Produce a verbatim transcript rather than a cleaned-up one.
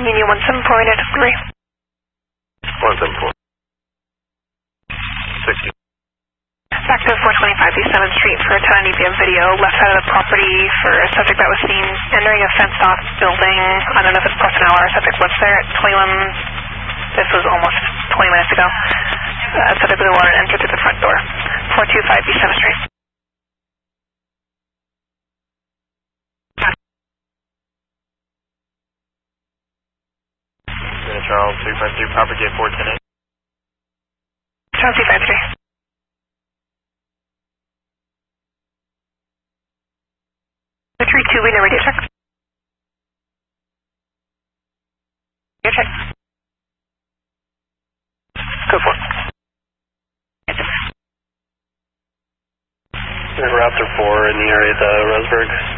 Union one seven four, eight three. one seven four. sixty. Back to four twenty-five East seventh Street for a ten ninety P M video, left side of the property for a subject that was seen entering a fenced-off building. I don't know if it's plus an hour. Subject was there at twenty-one. This was almost twenty minutes ago. Uh, subject with the water entered through the front door. four twenty-five East seventh Street. Charles, three five three, propagate four ten eight. Charles, three five three. three two, we know radio check. Radio check. Go for it. Raptor four in the area of the Roseburg.